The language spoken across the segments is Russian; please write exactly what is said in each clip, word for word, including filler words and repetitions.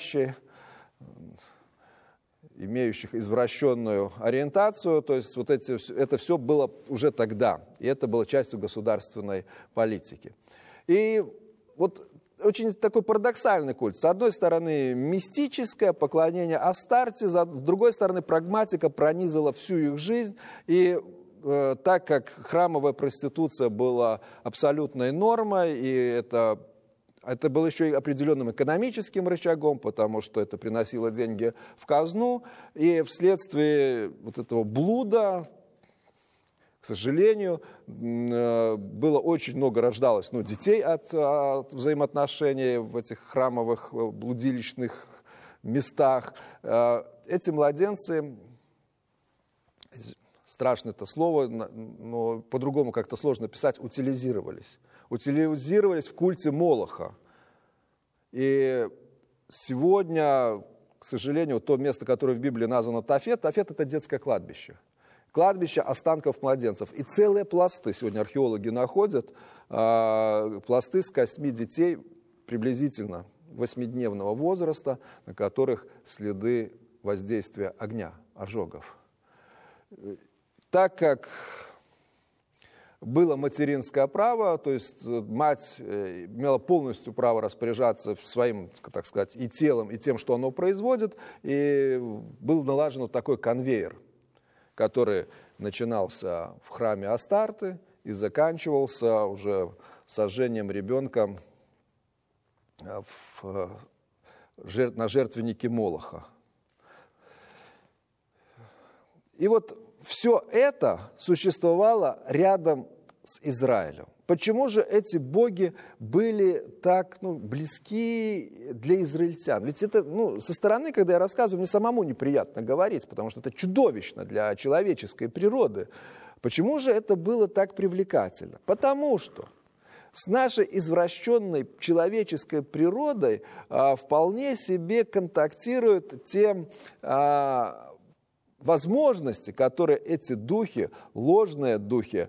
верующих, имеющих извращенную ориентацию, то есть вот эти, это все было уже тогда, и это было частью государственной политики. И вот очень такой парадоксальный культ. С одной стороны, мистическое поклонение Астарте, с другой стороны, прагматика пронизала всю их жизнь, и э, так как храмовая проституция была абсолютной нормой, и это... Это было еще и определенным экономическим рычагом, потому что это приносило деньги в казну. И вследствие вот этого блуда, к сожалению, было очень много рождалось ну, детей от, от взаимоотношений в этих храмовых блудилищных местах. Эти младенцы, страшно это слово, но по-другому как-то сложно писать, утилизировались. утилизировались в культе Молоха. И сегодня, к сожалению, то место, которое в Библии названо Тофет, Тофет – это детское кладбище. Кладбище останков младенцев. И целые пласты сегодня археологи находят, э, пласты с костьми детей приблизительно восьмидневного возраста, на которых следы воздействия огня, ожогов. Так как было материнское право, то есть мать имела полностью право распоряжаться своим, так сказать, и телом, и тем, что оно производит, и был налажен вот такой конвейер, который начинался в храме Астарты и заканчивался уже сожжением ребенка в, на жертвеннике Молоха. И вот все это существовало рядом с Израилем. Почему же эти боги были так ну, близки для израильтян? Ведь это ну, со стороны, когда я рассказываю, мне самому неприятно говорить, потому что это чудовищно для человеческой природы. Почему же это было так привлекательно? Потому что с нашей извращенной человеческой природой а, вполне себе контактируют те... А, возможности, которые эти духи, ложные духи,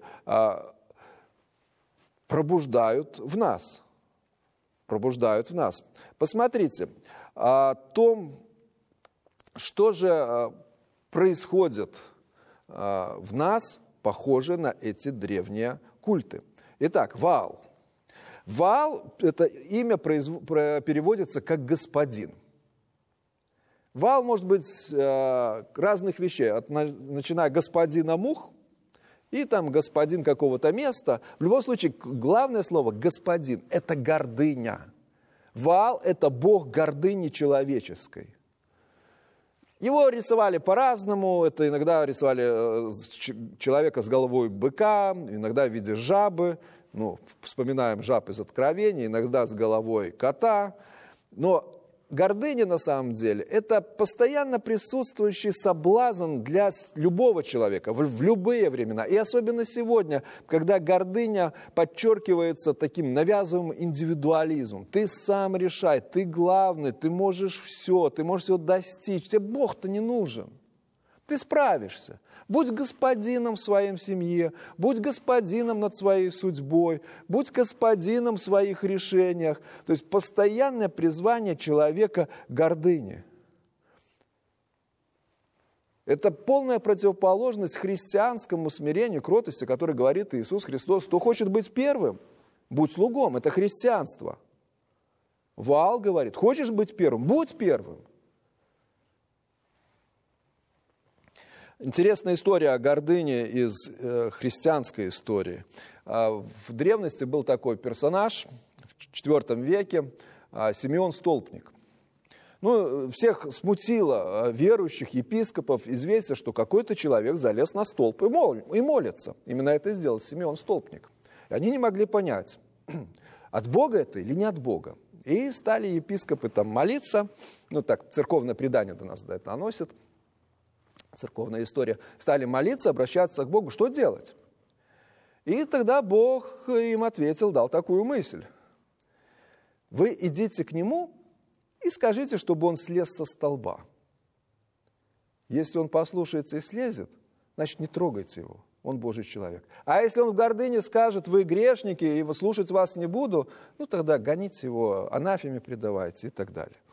пробуждают в нас. Пробуждают в нас. Посмотрите о том, что же происходит в нас, похоже на эти древние культы. Итак, Ваал. Ваал, это имя переводится как «господин». Ваал может быть э, разных вещей, от, начиная господина мух и там господин какого-то места. В любом случае, главное слово «господин» – это гордыня. Ваал – это бог гордыни человеческой. Его рисовали по-разному. Это иногда рисовали человека с головой быка, иногда в виде жабы. Ну, вспоминаем жаб из Откровения, иногда с головой кота. Но гордыня, на самом деле, это постоянно присутствующий соблазн для любого человека в, в любые времена. И особенно сегодня, когда гордыня подчеркивается таким навязываемым индивидуализмом. Ты сам решай, ты главный, ты можешь все, ты можешь всего достичь. Тебе Бог-то не нужен. Ты справишься. Будь господином в своей семье, будь господином над своей судьбой, будь господином в своих решениях. То есть постоянное призвание человека к гордыне. Это полная противоположность христианскому смирению, кротости, о которой говорит Иисус Христос. Кто хочет быть первым, будь слугом. Это христианство. Ваал говорит, хочешь быть первым, будь первым. Интересная история о гордыне из э, христианской истории. А, в древности был такой персонаж в четвёртом веке, а, Симеон Столпник. Ну, всех смутило верующих епископов известие, что какой-то человек залез на столб и, мол, и молится. Именно это и сделал Симеон Столпник. И они не могли понять, от Бога это или не от Бога. И стали епископы там молиться, ну так, церковное предание до нас это доносит, церковная история, стали молиться, обращаться к Богу, что делать? И тогда Бог им ответил, дал такую мысль. Вы идите к Нему и скажите, чтобы Он слез со столба. Если Он послушается и слезет, значит, не трогайте Его, Он Божий человек. А если Он в гордыне скажет, вы грешники, и слушать вас не буду, ну тогда гоните Его, анафеме предавайте и так далее.